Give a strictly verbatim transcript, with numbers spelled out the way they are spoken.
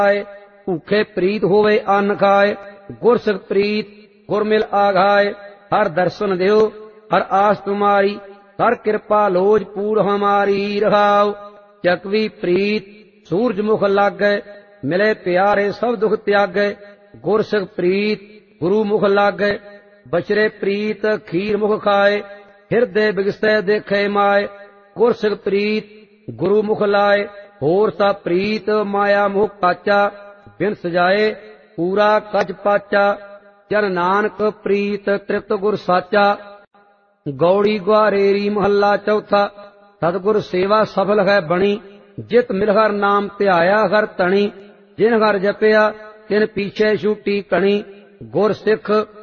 भूखे प्रीत होवे अन्न खाए, गुरसिख प्रीत गुर मिल आघाए। हर दर्शन देओ हर आस तुम्हारी, हर कृपा लोज पूर हमारी। रहाओ चकवी प्रीत सूरज मुख लागै, मिले प्यारे सब दुख त्यागै। गुरसिख प्रीत गुरु मुख लागै, बचरे प्रीत खीर मुख खाए। हिरदे बिगसै देखे माए, गुरसिख प्रीत गुरु मुख लाए। होर सा प्रीत माया मोह काचा, बिन सजाए पूरा कच पाचा। जन नानक प्रीत तृप्त गुर साचा, गौड़ी ग्वारेरी महला चौथा। सतगुर सेवा सफल है बणी, जित मिल हर नाम ध्याया हर तणी। जिन हर जपया तिन पीछे छूटी कणी, गुर सिख